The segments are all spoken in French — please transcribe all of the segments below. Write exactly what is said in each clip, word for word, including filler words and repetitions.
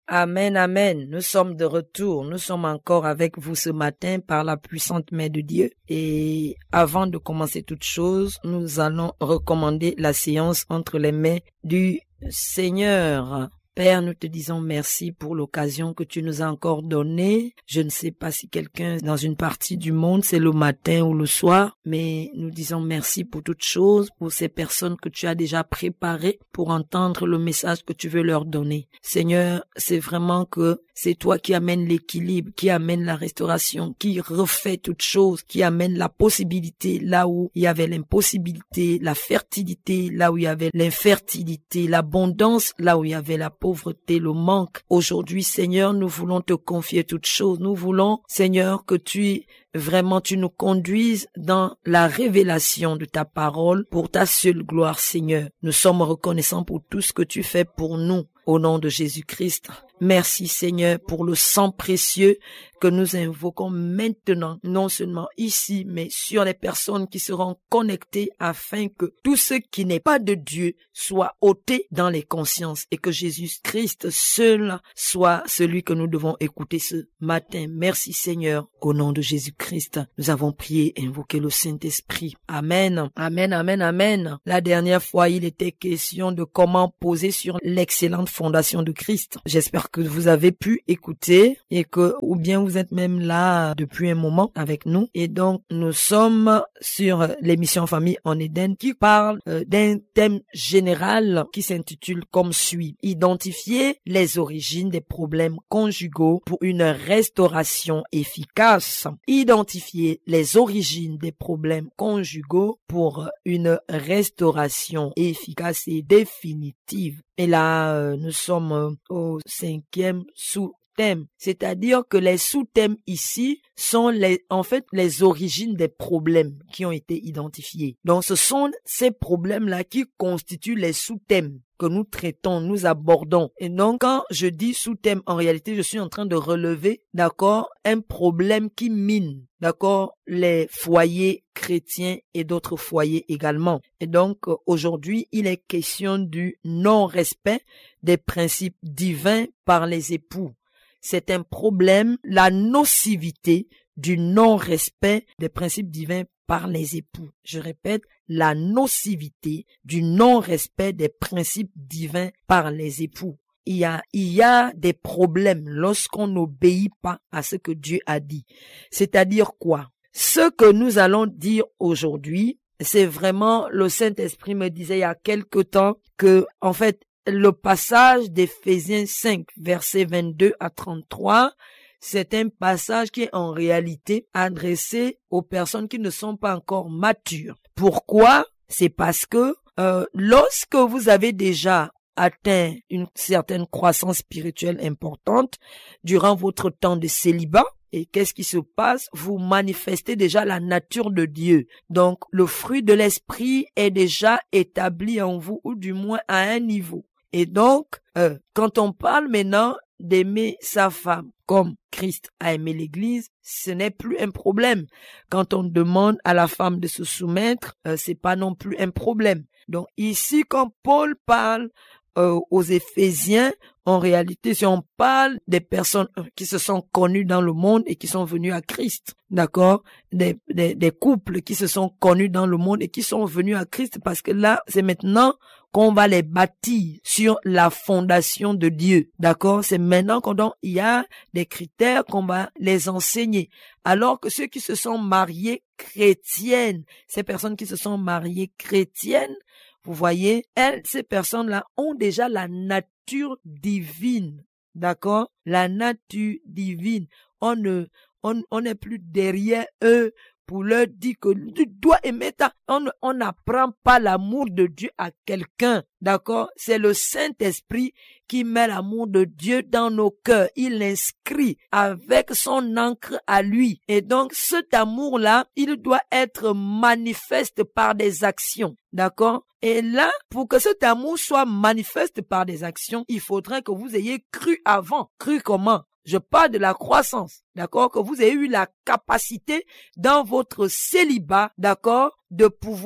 Amen, amen. Nous sommes de retour. Nous sommes encore avec vous ce matin par la puissante main de Dieu. Et avant de commencer toute chose, nous allons recommander la séance entre les mains du Seigneur. Père, nous te disons merci pour l'occasion que tu nous as encore donnée. Je ne sais pas si quelqu'un dans une partie du monde, c'est le matin ou le soir, mais nous disons merci pour toutes choses, pour ces personnes que tu as déjà préparées pour entendre le message que tu veux leur donner. Seigneur, c'est vraiment que c'est toi qui amènes l'équilibre, qui amène la restauration, qui refait toutes choses, qui amène la possibilité là où il y avait l'impossibilité, la fertilité là où il y avait l'infertilité, l'abondance là où il y avait la pauvreté, le manque. Aujourd'hui, Seigneur, nous voulons te confier toutes choses. Nous voulons, Seigneur, que tu vraiment tu nous conduises dans la révélation de ta parole pour ta seule gloire, Seigneur. Nous sommes reconnaissants pour tout ce que tu fais pour nous. Au nom de Jésus-Christ. Merci Seigneur pour le sang précieux que nous invoquons maintenant, non seulement ici, mais sur les personnes qui seront connectées afin que tout ce qui n'est pas de Dieu soit ôté dans les consciences et que Jésus-Christ seul soit celui que nous devons écouter ce matin. Merci Seigneur, au nom de Jésus-Christ. Nous avons prié et invoqué le Saint-Esprit. Amen, amen, amen, amen. La dernière fois, il était question de comment poser sur l'excellente fondation de Christ. J'espère que vous avez pu écouter et que, ou bien vous êtes même là depuis un moment avec nous. Et donc, nous sommes sur l'émission Famille en Éden qui parle euh, d'un thème général qui s'intitule comme suit. Identifier les origines des problèmes conjugaux pour une restauration efficace. Identifier les origines des problèmes conjugaux pour une restauration efficace et définitive. Et là, euh, nous sommes euh, au cinquième sous-thème. C'est-à-dire que les sous-thèmes ici sont les, en fait les origines des problèmes qui ont été identifiés. Donc, ce sont ces problèmes-là qui constituent les sous-thèmes que nous traitons, nous abordons. Et donc, quand je dis sous-thème, en réalité, je suis en train de relever, d'accord, un problème qui mine, d'accord, les foyers chrétiens et d'autres foyers également. Et donc, aujourd'hui, il est question du non-respect des principes divins par les époux. C'est un problème, la nocivité du non-respect des principes divins par les époux. Je répète, la nocivité du non-respect des principes divins par les époux. Il y a, il y a des problèmes lorsqu'on n'obéit pas à ce que Dieu a dit. C'est-à-dire quoi? Ce que nous allons dire aujourd'hui, c'est vraiment, le Saint-Esprit me disait il y a quelque temps que, en fait, le passage d'Éphésiens cinq, versets vingt-deux à trente-trois, c'est un passage qui est en réalité adressé aux personnes qui ne sont pas encore matures. Pourquoi? C'est parce que euh, lorsque vous avez déjà atteint une certaine croissance spirituelle importante durant votre temps de célibat, et qu'est-ce qui se passe? Vous manifestez déjà la nature de Dieu. Donc, le fruit de l'esprit est déjà établi en vous, ou du moins à un niveau. Et donc, euh, quand on parle maintenant d'aimer sa femme comme Christ a aimé l'Église, ce n'est plus un problème. Quand on demande à la femme de se soumettre, euh, c'est pas non plus un problème. Donc ici, quand Paul parle euh, aux Éphésiens, en réalité, si on parle des personnes qui se sont connues dans le monde et qui sont venues à Christ, d'accord, des, des, des couples qui se sont connus dans le monde et qui sont venus à Christ, parce que là, c'est maintenant qu'on va les bâtir sur la fondation de Dieu, d'accord? C'est maintenant qu'on donc, il y a des critères qu'on va les enseigner. Alors que ceux qui se sont mariés chrétiennes, ces personnes qui se sont mariées chrétiennes, vous voyez, elles, ces personnes-là ont déjà la nature divine, d'accord? La nature divine. On ne, on, on n'est plus derrière eux pour leur dire que tu dois aimer ta... On on n'apprend pas l'amour de Dieu à quelqu'un, d'accord? C'est le Saint-Esprit qui met l'amour de Dieu dans nos cœurs. Il l'inscrit avec son encre à lui. Et donc, cet amour-là, il doit être manifeste par des actions, d'accord? Et là, pour que cet amour soit manifeste par des actions, il faudrait que vous ayez cru avant. Cru comment? Je parle de la croissance, d'accord, que vous ayez eu la capacité dans votre célibat, d'accord, de pouvoir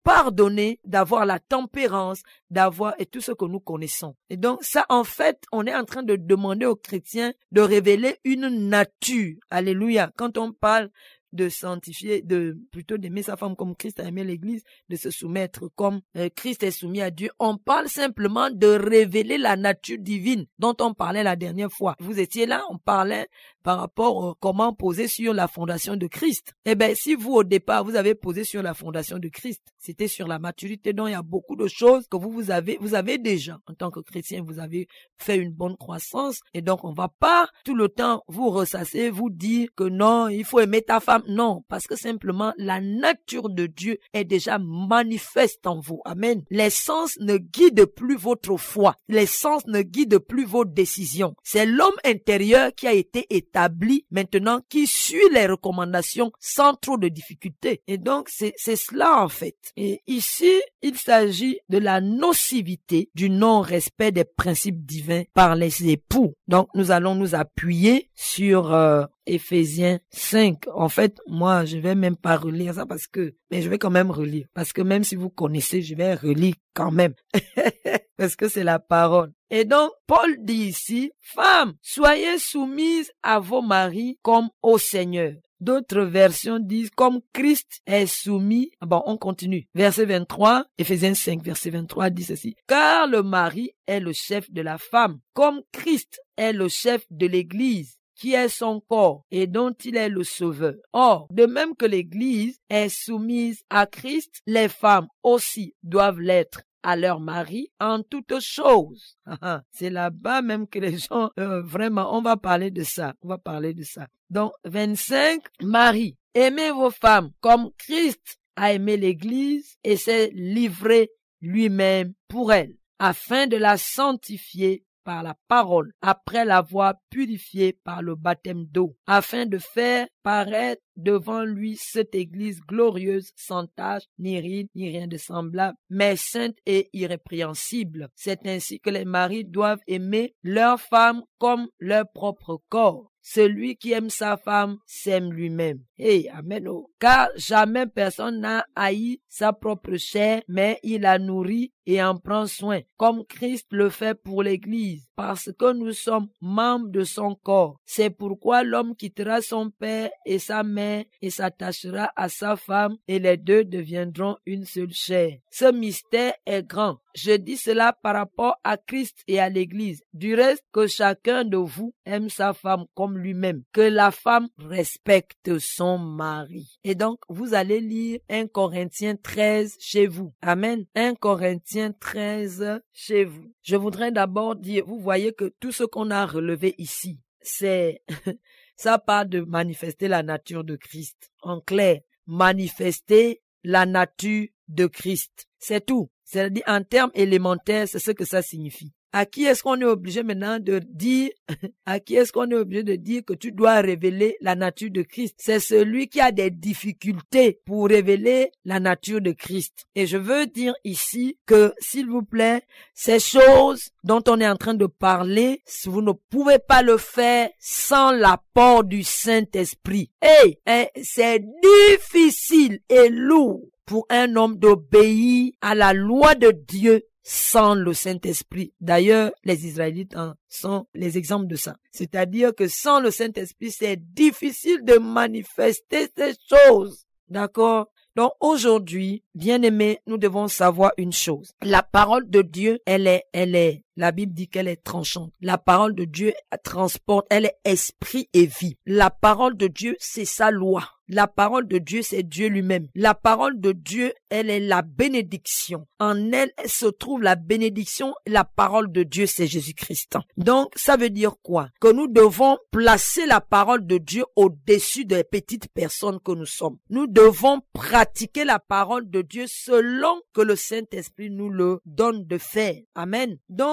pardonner, d'avoir la tempérance, d'avoir et tout ce que nous connaissons. Et donc ça, en fait, on est en train de demander aux chrétiens de révéler une nature. Alléluia. Quand on parle de sanctifier, de plutôt d'aimer sa femme comme Christ a aimé l'Église, de se soumettre comme euh, Christ est soumis à Dieu. On parle simplement de révéler la nature divine dont on parlait la dernière fois. Vous étiez là, on parlait par rapport à comment poser sur la fondation de Christ. Eh bien, si vous, au départ, vous avez posé sur la fondation de Christ, c'était sur la maturité, donc il y a beaucoup de choses que vous, vous avez, vous avez déjà, en tant que chrétien, vous avez fait une bonne croissance, et donc on va pas tout le temps vous ressasser, vous dire que non, il faut aimer ta femme. Non, parce que simplement, la nature de Dieu est déjà manifeste en vous. Amen. Les sens ne guident plus votre foi. Les sens ne guident plus vos décisions. C'est l'homme intérieur qui a été établi maintenant, qui suit les recommandations sans trop de difficultés. Et donc, c'est, c'est cela en fait. Et ici, il s'agit de la nocivité du non-respect des principes divins par les époux. Donc, nous allons nous appuyer sur euh, Éphésiens cinq. En fait, moi, je vais même pas relire ça parce que, mais je vais quand même relire. Parce que même si vous connaissez, je vais relire quand même. Parce que c'est la parole. Et donc, Paul dit ici, femmes, soyez soumises à vos maris comme au Seigneur. D'autres versions disent comme Christ est soumis. Bon, on continue. Verset vingt-trois, Éphésiens cinq, verset vingt-trois dit ceci. Car le mari est le chef de la femme, comme Christ est le chef de l'Église, qui est son corps et dont il est le sauveur. Or, de même que l'Église est soumise à Christ, les femmes aussi doivent l'être à leur mari en toutes choses. C'est là-bas même que les gens, euh, vraiment, on va parler de ça. On va parler de ça. Donc, vingt-cinq, Marie, aimez vos femmes comme Christ a aimé l'Église et s'est livré lui-même pour elle, afin de la sanctifier par la parole, après l'avoir purifiée par le baptême d'eau, afin de faire paraître devant lui cette église glorieuse, sans tache, ni ride, ni rien de semblable, mais sainte et irrépréhensible. C'est ainsi que les maris doivent aimer leurs femmes comme leur propre corps. Celui qui aime sa femme s'aime lui-même. Hey, amen. Oh. Car jamais personne n'a haï sa propre chair, mais il la nourrit et en prend soin, comme Christ le fait pour l'Église, parce que nous sommes membres de son corps. C'est pourquoi l'homme quittera son père et sa mère et s'attachera à sa femme, et les deux deviendront une seule chair. Ce mystère est grand. Je dis cela par rapport à Christ et à l'Église. Du reste, que chacun de vous aime sa femme comme lui-même, que la femme respecte son mari. Et donc, vous allez lire un Corinthiens treize chez vous. Amen. un Corinthiens treize chez vous. Je voudrais d'abord dire, vous voyez que tout ce qu'on a relevé ici, c'est, ça parle de manifester la nature de Christ. En clair, manifester la nature de Christ. C'est tout. C'est-à-dire, en termes élémentaires, c'est ce que ça signifie. À qui est-ce qu'on est obligé maintenant de dire, à qui est-ce qu'on est obligé de dire que tu dois révéler la nature de Christ? C'est celui qui a des difficultés pour révéler la nature de Christ. Et je veux dire ici que, s'il vous plaît, ces choses dont on est en train de parler, vous ne pouvez pas le faire sans l'apport du Saint-Esprit. Et hey, c'est difficile et lourd pour un homme d'obéir à la loi de Dieu sans le Saint-Esprit. D'ailleurs, les Israélites hein, sont les exemples de ça. C'est-à-dire que sans le Saint-Esprit, c'est difficile de manifester ces choses. D'accord? Donc aujourd'hui, bien-aimés, nous devons savoir une chose. La parole de Dieu, elle est, elle est, la Bible dit qu'elle est tranchante. La parole de Dieu transporte, elle est esprit et vie. La parole de Dieu, c'est sa loi. La parole de Dieu, c'est Dieu lui-même. La parole de Dieu, elle est la bénédiction. En elle, elle se trouve la bénédiction. La parole de Dieu, c'est Jésus-Christ. Donc, ça veut dire quoi? Que nous devons placer la parole de Dieu au-dessus des petites personnes que nous sommes. Nous devons pratiquer la parole de Dieu selon que le Saint-Esprit nous le donne de faire. Amen. Donc,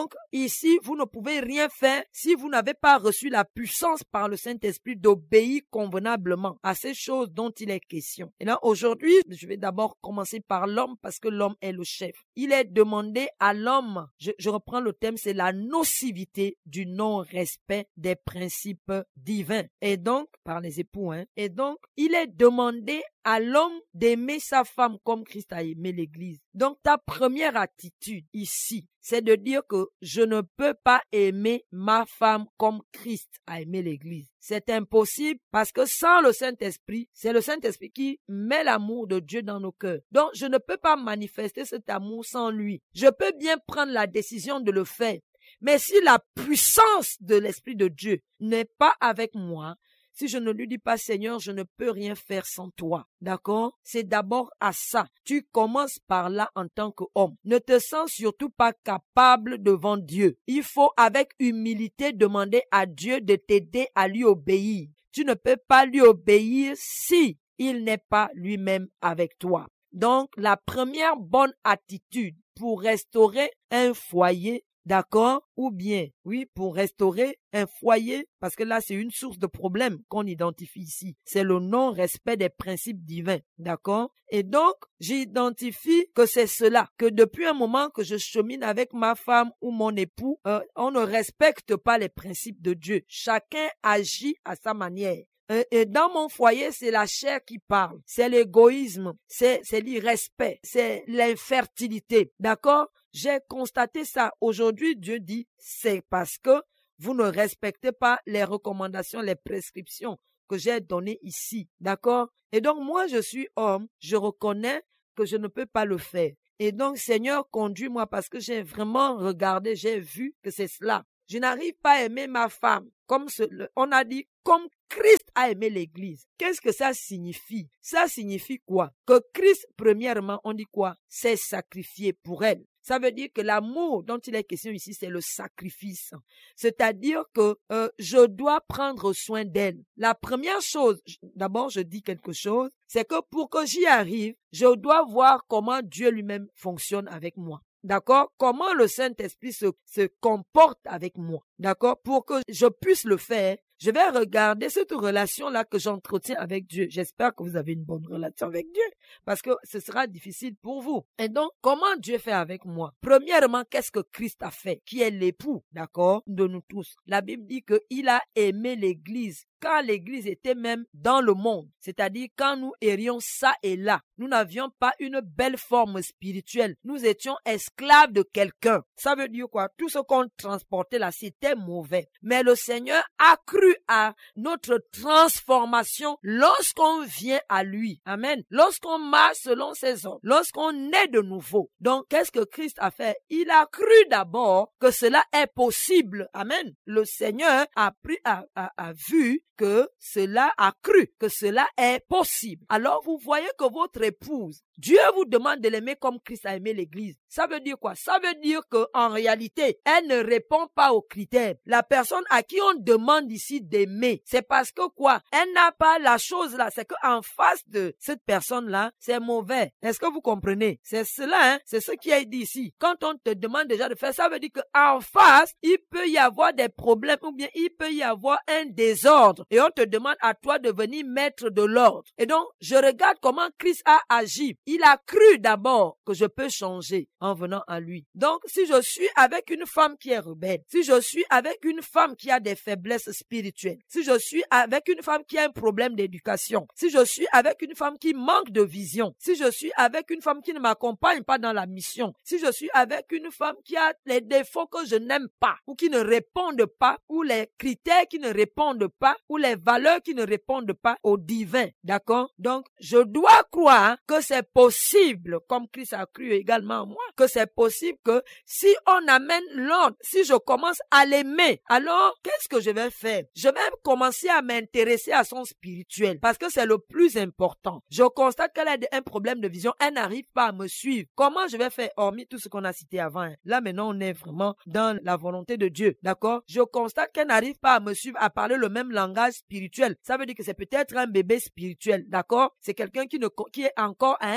Donc, ici, vous ne pouvez rien faire si vous n'avez pas reçu la puissance par le Saint-Esprit d'obéir convenablement à ces choses dont il est question. Et là, aujourd'hui, je vais d'abord commencer par l'homme parce que l'homme est le chef. Il est demandé à l'homme, je, je reprends le thème, c'est la nocivité du non-respect des principes divins. Et donc, par les époux, hein. Et donc, il est demandé à l'homme d'aimer sa femme comme Christ a aimé l'Église. Donc, ta première attitude ici, c'est de dire que je ne peux pas aimer ma femme comme Christ a aimé l'Église. C'est impossible parce que sans le Saint-Esprit, c'est le Saint-Esprit qui met l'amour de Dieu dans nos cœurs. Donc, je ne peux pas manifester cet amour sans lui. Je peux bien prendre la décision de le faire. Mais si la puissance de l'Esprit de Dieu n'est pas avec moi, si je ne lui dis pas, Seigneur, je ne peux rien faire sans toi. D'accord? C'est d'abord à ça. Tu commences par là en tant qu'homme. Ne te sens surtout pas capable devant Dieu. Il faut avec humilité demander à Dieu de t'aider à lui obéir. Tu ne peux pas lui obéir si il n'est pas lui-même avec toi. Donc, la première bonne attitude pour restaurer un foyer, d'accord? Ou bien, oui, pour restaurer un foyer, parce que là, c'est une source de problème qu'on identifie ici. C'est le non-respect des principes divins, d'accord? Et donc, j'identifie que c'est cela, que depuis un moment que je chemine avec ma femme ou mon époux, euh, on ne respecte pas les principes de Dieu. Chacun agit à sa manière. Et dans mon foyer, c'est la chair qui parle, c'est l'égoïsme, c'est, c'est l'irrespect, c'est l'infertilité, d'accord? J'ai constaté ça. Aujourd'hui, Dieu dit, c'est parce que vous ne respectez pas les recommandations, les prescriptions que j'ai données ici, d'accord? Et donc, moi, je suis homme, je reconnais que je ne peux pas le faire. Et donc, Seigneur, conduis-moi parce que j'ai vraiment regardé, j'ai vu que c'est cela. Je n'arrive pas à aimer ma femme, comme ce, on a dit, comme Christ a aimé l'Église. Qu'est-ce que ça signifie? Ça signifie quoi? Que Christ, premièrement, on dit quoi? C'est sacrifié pour elle. Ça veut dire que l'amour dont il est question ici, c'est le sacrifice. C'est-à-dire que euh, je dois prendre soin d'elle. La première chose, d'abord je dis quelque chose, c'est que pour que j'y arrive, je dois voir comment Dieu lui-même fonctionne avec moi. D'accord? Comment le Saint-Esprit se, se comporte avec moi. D'accord? Pour que je puisse le faire, je vais regarder cette relation-là que j'entretiens avec Dieu. J'espère que vous avez une bonne relation avec Dieu parce que ce sera difficile pour vous. Et donc, comment Dieu fait avec moi? Premièrement, qu'est-ce que Christ a fait? Qui est l'époux, d'accord, de nous tous. La Bible dit qu'il a aimé l'Église quand l'Église était même dans le monde. C'est-à-dire quand nous errions ça et là. Nous n'avions pas une belle forme spirituelle. Nous étions esclaves de quelqu'un. Ça veut dire quoi? Tout ce qu'on transportait là, c'était mauvais. Mais le Seigneur a cru à notre transformation lorsqu'on vient à lui. Amen. Lorsqu'on marche selon ses ordres. Lorsqu'on est de nouveau. Donc, qu'est-ce que Christ a fait? Il a cru d'abord que cela est possible. Amen. Le Seigneur a pris, a, a, a vu que cela a cru, que cela est possible. Alors, vous voyez que votre épouse, Dieu vous demande de l'aimer comme Christ a aimé l'Église. Ça veut dire quoi? Ça veut dire que en réalité, elle ne répond pas aux critères. La personne à qui on demande ici d'aimer, c'est parce que quoi? Elle n'a pas la chose là. C'est qu'en face de cette personne-là, c'est mauvais. Est-ce que vous comprenez? C'est cela, hein? C'est ce qui est dit ici. Quand on te demande déjà de faire, ça veut dire qu'en face, il peut y avoir des problèmes ou bien il peut y avoir un désordre. Et on te demande à toi de venir mettre de l'ordre. Et donc, je regarde comment Christ a agi. Il a cru d'abord que je peux changer en venant à lui. Donc, si je suis avec une femme qui est rebelle, si je suis avec une femme qui a des faiblesses spirituelles, si je suis avec une femme qui a un problème d'éducation, si je suis avec une femme qui manque de vision, si je suis avec une femme qui ne m'accompagne pas dans la mission, si je suis avec une femme qui a les défauts que je n'aime pas, ou qui ne répondent pas, ou les critères qui ne répondent pas, ou les valeurs qui ne répondent pas au divin, d'accord? Donc, je dois croire que c'est possible, comme Christ a cru également en moi, que c'est possible que si on amène l'ordre, si je commence à l'aimer, alors qu'est-ce que je vais faire? Je vais commencer à m'intéresser à son spirituel, parce que c'est le plus important. Je constate qu'elle a un problème de vision, elle n'arrive pas à me suivre. Comment je vais faire, hormis tout ce qu'on a cité avant? Hein? Là, maintenant, on est vraiment dans la volonté de Dieu, d'accord? Je constate qu'elle n'arrive pas à me suivre, à parler le même langage spirituel. Ça veut dire que c'est peut-être un bébé spirituel, d'accord? C'est quelqu'un qui, ne, qui est encore à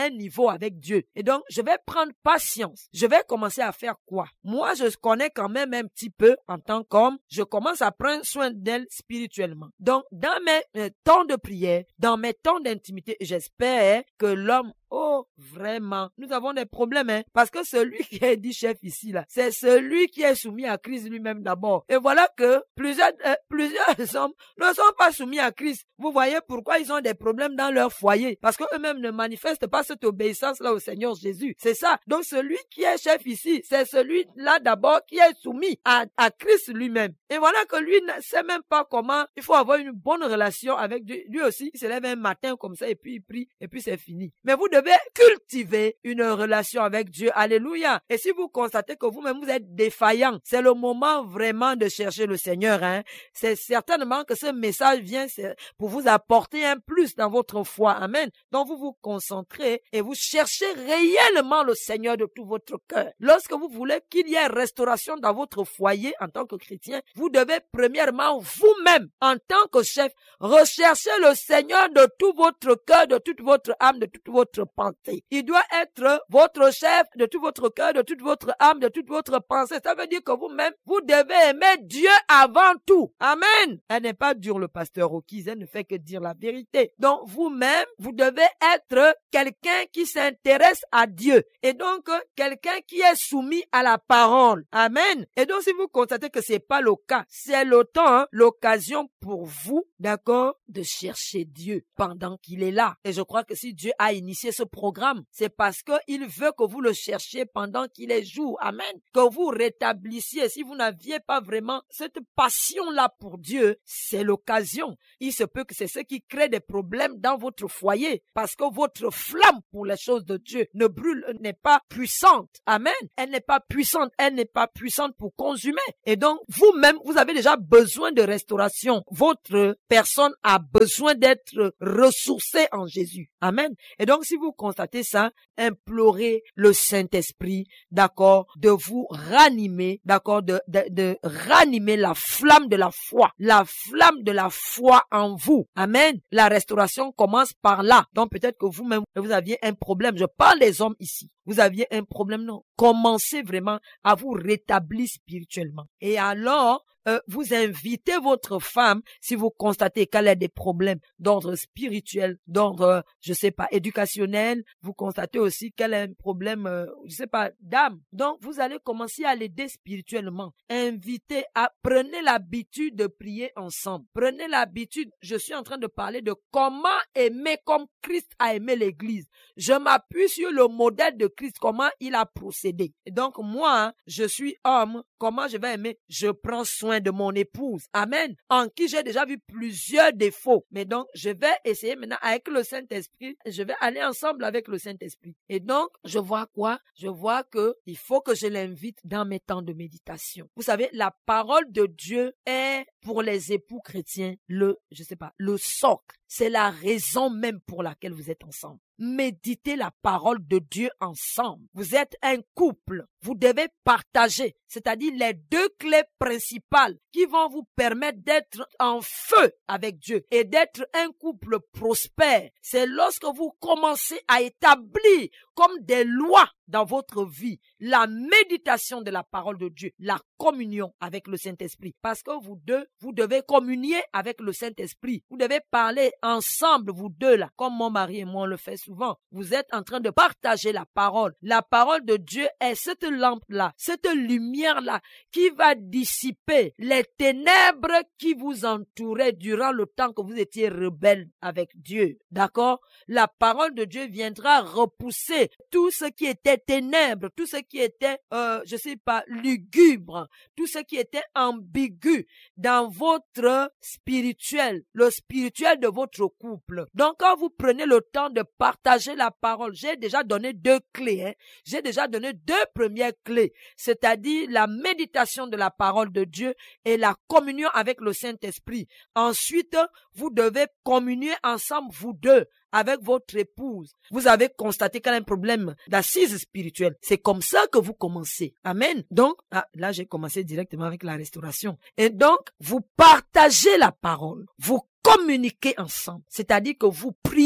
un niveau avec Dieu. Et donc, je vais prendre patience. Je vais commencer à faire quoi? Moi, je connais quand même un petit peu en tant qu'homme. Je commence à prendre soin d'elle spirituellement. Donc, dans mes euh, temps de prière, dans mes temps d'intimité, j'espère que l'homme oh, vraiment, nous avons des problèmes, hein, parce que celui qui est dit chef ici, là, c'est celui qui est soumis à Christ lui-même d'abord. Et voilà que plusieurs, euh, plusieurs hommes ne sont pas soumis à Christ. Vous voyez pourquoi ils ont des problèmes dans leur foyer, parce qu'eux-mêmes ne manifestent pas cette obéissance-là au Seigneur Jésus. C'est ça. Donc celui qui est chef ici, c'est celui-là d'abord qui est soumis à, à Christ lui-même. Et voilà que lui ne sait même pas comment il faut avoir une bonne relation avec Dieu. Lui aussi, il se lève un matin comme ça et puis il prie et puis c'est fini. Mais vous devez cultiver une relation avec Dieu. Alléluia. Et si vous constatez que vous-même vous êtes défaillant, c'est le moment vraiment de chercher le Seigneur. Hein. C'est certainement que ce message vient pour vous apporter un plus dans votre foi. Amen. Donc vous vous concentrez et vous cherchez réellement le Seigneur de tout votre cœur. Lorsque vous voulez qu'il y ait restauration dans votre foyer en tant que chrétien, vous devez premièrement vous-même, en tant que chef, rechercher le Seigneur de tout votre cœur, de toute votre âme, de toute votre pensée. Il doit être votre chef de tout votre cœur, de toute votre âme, de toute votre pensée. Ça veut dire que vous-même, vous devez aimer Dieu avant tout. Amen. Elle n'est pas dure, le pasteur Okis, elle ne fait que dire la vérité. Donc, vous-même, vous devez être quelqu'un qui s'intéresse à Dieu. Et donc, quelqu'un qui est soumis à la parole. Amen. Et donc, si vous constatez que c'est pas le cas, c'est le temps, hein, l'occasion pour vous, d'accord, de chercher Dieu pendant qu'il est là. Et je crois que si Dieu a initié ce programme, c'est parce qu'il veut que vous le cherchiez pendant qu'il est jour. Amen. Que vous rétablissiez. Si vous n'aviez pas vraiment cette passion-là pour Dieu, c'est l'occasion. Il se peut que c'est ce qui crée des problèmes dans votre foyer parce que votre flamme pour les choses de Dieu ne brûle, n'est pas puissante. Amen. Elle n'est pas puissante. Elle n'est pas puissante pour consumer. Et donc, vous-même, vous avez déjà besoin de restauration. Votre personne a besoin d'être ressourcée en Jésus. Amen. Et donc, si vous constatez ça, implorez le Saint-Esprit, d'accord, de vous ranimer, d'accord, de, de, de ranimer la flamme de la foi, la flamme de la foi en vous. Amen. La restauration commence par là. Donc, peut-être que vous-même, vous aviez un problème. Je parle des hommes ici. Vous aviez un problème, non. Commencez vraiment à vous rétablir spirituellement. Et alors, Euh, vous invitez votre femme, si vous constatez qu'elle a des problèmes d'ordre spirituel, d'ordre, je sais pas, éducationnel, vous constatez aussi qu'elle a un problème, euh, je sais pas, d'âme. Donc, vous allez commencer à l'aider spirituellement. Invitez à, prenez l'habitude de prier ensemble. Prenez l'habitude, je suis en train de parler de comment aimer comme Christ a aimé l'Église. Je m'appuie sur le modèle de Christ, comment il a procédé. Et donc, moi, hein, je suis homme, comment je vais aimer? Je prends soin de mon épouse. Amen. En qui j'ai déjà vu plusieurs défauts. Mais donc, je vais essayer maintenant avec le Saint-Esprit. Je vais aller ensemble avec le Saint-Esprit. Et donc, je vois quoi? Je vois que il faut que je l'invite dans mes temps de méditation. Vous savez, la parole de Dieu est pour les époux chrétiens le, je sais pas, le socle. C'est la raison même pour laquelle vous êtes ensemble. Méditez la parole de Dieu ensemble. Vous êtes un couple. Vous devez partager, c'est-à-dire les deux clés principales qui vont vous permettre d'être en feu avec Dieu et d'être un couple prospère. C'est lorsque vous commencez à établir comme des lois dans votre vie la méditation de la parole de Dieu, la communion avec le Saint-Esprit. Parce que vous deux, vous devez communier avec le Saint-Esprit. Vous devez parler ensemble, vous deux là, comme mon mari et moi on le fait souvent. Vous êtes en train de partager la parole. La parole de Dieu est cette lampe-là, cette lumière-là qui va dissiper les ténèbres qui vous entouraient durant le temps que vous étiez rebelles avec Dieu. D'accord? La parole de Dieu viendra repousser tout ce qui était ténèbres, tout ce qui était, euh, je sais pas, lugubre, tout ce qui était ambigu dans votre spirituel, le spirituel de votre couple. Donc, quand vous prenez le temps de partager la parole, j'ai déjà donné deux clés, hein. J'ai déjà donné deux premières clés, c'est-à-dire la méditation de la parole de Dieu et la communion avec le Saint-Esprit. Ensuite, vous devez communier ensemble, vous deux, avec votre épouse. Vous avez constaté qu'elle a un problème d'assise spirituelle. C'est comme ça que vous commencez. Amen. Donc, ah, là, j'ai commencé directement avec la restauration. Et donc, vous partagez la parole. Vous communiquez ensemble. C'est-à-dire que vous priez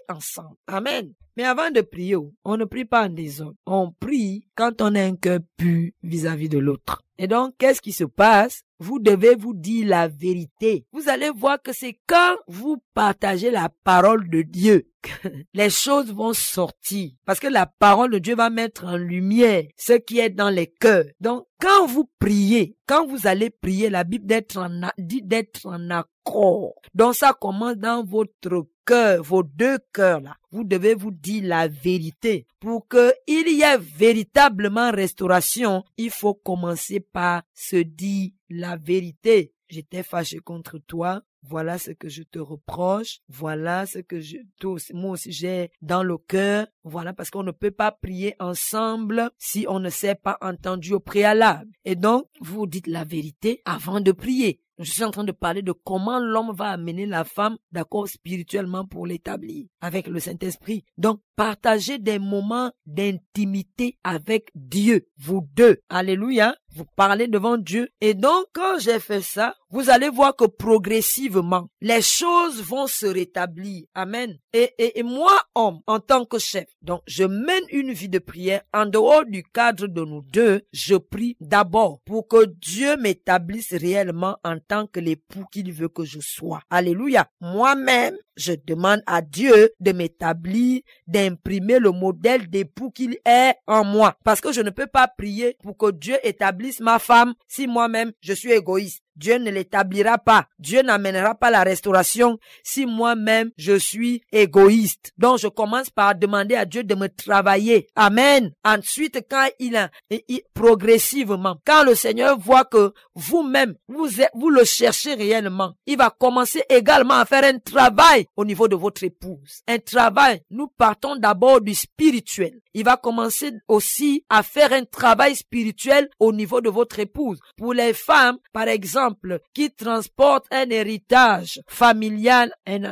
ensemble. Amen. Mais avant de prier, on ne prie pas en désordre. On prie quand on a un cœur pur vis-à-vis de l'autre. Et donc, qu'est-ce qui se passe? Vous devez vous dire la vérité. Vous allez voir que c'est quand vous partagez la parole de Dieu que les choses vont sortir. Parce que la parole de Dieu va mettre en lumière ce qui est dans les cœurs. Donc, quand vous priez, quand vous allez prier, la Bible d'être en, dit d'être en accord. Donc, ça commence dans votre cœur, vos deux cœurs là. Vous devez vous dire la vérité. Pour que il y ait véritablement restauration, il faut commencer par se dire la vérité. J'étais fâché contre toi. Voilà ce que je te reproche. Voilà ce que je, toi aussi, moi aussi j'ai dans le cœur. Voilà, parce qu'on ne peut pas prier ensemble si on ne s'est pas entendu au préalable. Et donc, vous dites la vérité avant de prier. Je suis en train de parler de comment l'homme va amener la femme d'accord spirituellement pour l'établir avec le Saint-Esprit. Donc, partagez des moments d'intimité avec Dieu, vous deux. Alléluia. Vous parlez devant Dieu. Et donc, quand j'ai fait ça, vous allez voir que progressivement, les choses vont se rétablir. Amen. Et, et, et moi, homme, en tant que chef, donc je mène une vie de prière en dehors du cadre de nous deux. Je prie d'abord pour que Dieu m'établisse réellement en tant que l'époux qu'il veut que je sois. Alléluia. Moi-même, je demande à Dieu de m'établir, d'imprimer le modèle d'époux qu'il est en moi. Parce que je ne peux pas prier pour que Dieu établisse ma femme si moi-même je suis égoïste. Dieu ne l'établira pas. Dieu n'amènera pas la restauration si moi-même je suis égoïste. Donc je commence par demander à Dieu de me travailler. Amen. Ensuite, quand il a, il, progressivement, quand le Seigneur voit que vous-même, vous, êtes, vous le cherchez réellement, il va commencer également à faire un travail au niveau de votre épouse. Un travail, nous partons d'abord du spirituel. Il va commencer aussi à faire un travail spirituel au niveau de votre épouse. Pour les femmes, par exemple, qui transportent un héritage familial, un